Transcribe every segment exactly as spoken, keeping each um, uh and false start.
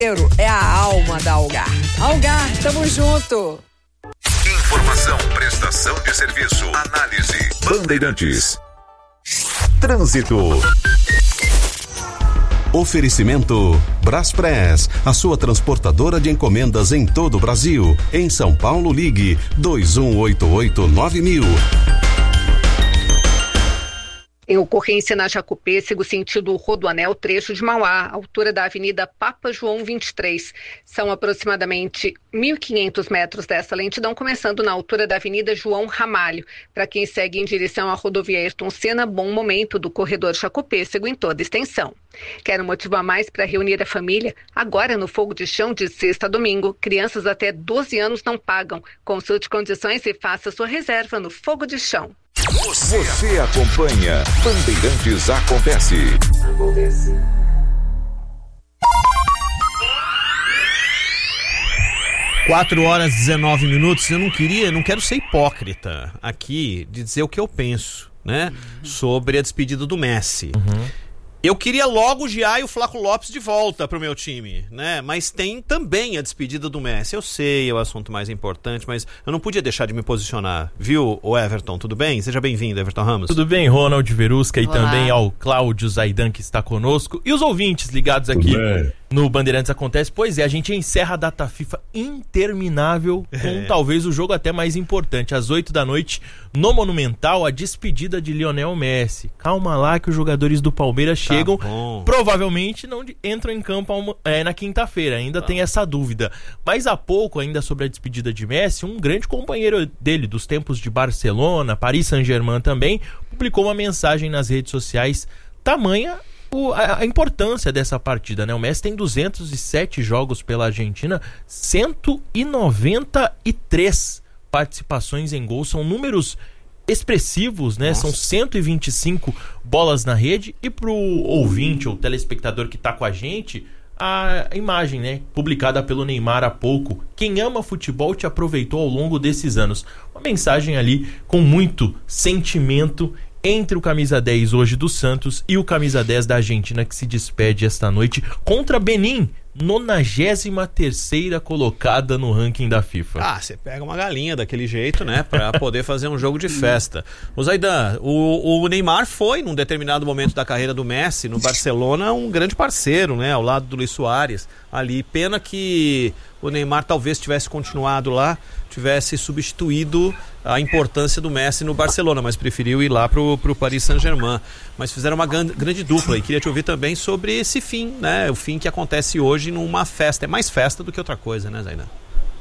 É a alma da Algar. Algar, tamo junto. Informação, prestação de serviço, análise. Bandeirantes. Trânsito. Oferecimento Braspress, a sua transportadora de encomendas em todo o Brasil. Em São Paulo, ligue dois um oito oito nove mil. Em ocorrência na Jacopêssego, sentido Rodoanel, trecho de Mauá, altura da Avenida Papa João vinte e três. São aproximadamente mil e quinhentos metros dessa lentidão, começando na altura da Avenida João Ramalho. Para quem segue em direção à rodovia Ayrton Senna, bom momento do corredor Jacopêssego em toda extensão. Quer um motivo a mais para reunir a família? Agora no Fogo de Chão, de sexta a domingo, crianças até doze anos não pagam. Consulte condições e faça sua reserva no Fogo de Chão. Você, Você acompanha Bandeirantes Acontece. Acontece. quatro horas e dezenove minutos. Eu não queria, não quero ser hipócrita aqui de dizer o que eu penso, né? Uhum. Sobre a despedida do Messi. Uhum. Eu queria logo o Giá e o Flaco Lopes de volta pro meu time, né? Mas tem também a despedida do Messi. Eu sei, é o assunto mais importante, mas eu não podia deixar de me posicionar. Viu, o Everton? Tudo bem? Seja bem-vindo, Everton Ramos. Tudo bem, Ronald Verusca, e Olá. também ao Cláudio Zaidan, que está conosco, e os ouvintes ligados aqui no Bandeirantes Acontece. Pois é, a gente encerra a data FIFA interminável com é. talvez o jogo até mais importante. Às oito da noite, no Monumental, a despedida de Lionel Messi. Calma lá que os jogadores do Palmeiras tá chegam, bom. provavelmente não entram em campo é, na quinta-feira, ainda tá. tem essa dúvida. Mas há pouco, ainda sobre a despedida de Messi, um grande companheiro dele dos tempos de Barcelona, Paris Saint-Germain também, publicou uma mensagem nas redes sociais, tamanha O, a, a importância dessa partida, né? O Messi tem duzentos e sete jogos pela Argentina, cento e noventa e três participações em gol, são números expressivos, né? Nossa. São cento e vinte e cinco bolas na rede. E pro ouvinte ou telespectador que tá com a gente, a imagem, né, publicada pelo Neymar há pouco: quem ama futebol te aproveitou ao longo desses anos. Uma mensagem ali com muito sentimento entre o camisa dez hoje do Santos e o camisa dez da Argentina, que se despede esta noite contra Benin, nonagésima terceira colocada no ranking da FIFA. Ah, você pega uma galinha daquele jeito, né, pra poder fazer um jogo de festa. O Zaidan, o, o Neymar foi, num determinado momento da carreira do Messi, no Barcelona, um grande parceiro, né, ao lado do Luis Soares ali. Pena que o Neymar talvez tivesse continuado lá, tivesse substituído a importância do Messi no Barcelona, mas preferiu ir lá pro, pro Paris Saint-Germain. Mas fizeram uma grande, grande dupla, e queria te ouvir também sobre esse fim, né? O fim que acontece hoje numa festa. É mais festa do que outra coisa, né, Zaidan?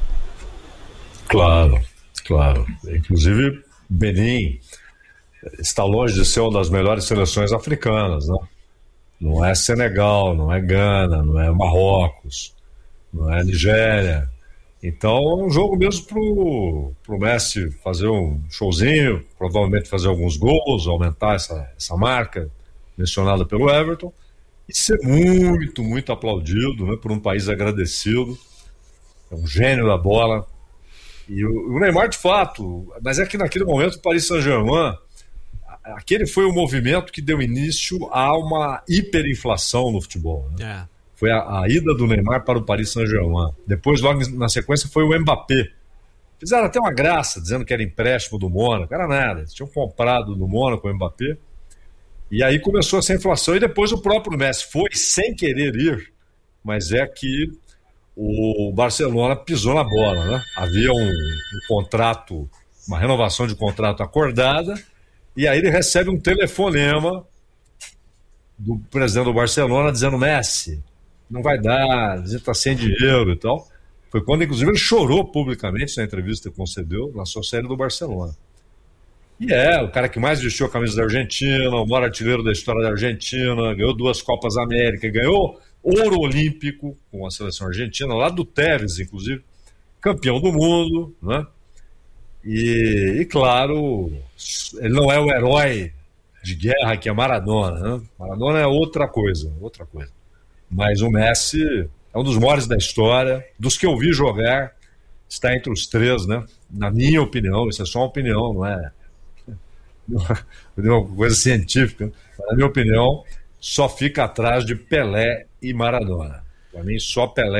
Claro, claro. Inclusive, Benin está longe de ser uma das melhores seleções africanas, né? Não é Senegal, não é Gana, não é Marrocos, não é Nigéria. Então é um jogo mesmo pro, pro Messi fazer um showzinho, provavelmente fazer alguns gols, aumentar essa, essa marca mencionada pelo Everton, e ser muito, muito aplaudido, né, por um país agradecido. É um gênio da bola. E o, o Neymar, de fato, mas é que naquele momento o Paris Saint-Germain, aquele foi o movimento que deu início a uma hiperinflação no futebol, né? É. Foi a, a ida do Neymar para o Paris Saint-Germain. Depois, logo na sequência, foi o Mbappé. Fizeram até uma graça, dizendo que era empréstimo do Mônaco. Era nada, eles tinham comprado do Mônaco o Mbappé. E aí começou essa inflação. E depois o próprio Messi foi sem querer ir, mas é que o Barcelona pisou na bola, né? Havia um, um contrato, uma renovação de contrato acordada, e aí ele recebe um telefonema do presidente do Barcelona dizendo: Messi, não vai dar, a gente está sem dinheiro e tal. Foi quando, inclusive, ele chorou publicamente na entrevista que concedeu na sua série do Barcelona. E é o cara que mais vestiu a camisa da Argentina, o maior artilheiro da história da Argentina, ganhou duas Copas América, ganhou ouro olímpico com a seleção argentina, lá do Tevez, inclusive, campeão do mundo, né? E, e claro, ele não é o herói de guerra que é Maradona, né? Maradona é outra coisa, outra coisa. Mas o Messi é um dos maiores da história, dos que eu vi jogar, está entre os três, né? Na minha opinião, isso é só uma opinião, não é, não é uma coisa científica, mas na minha opinião, só fica atrás de Pelé e Maradona. Para mim, só Pelé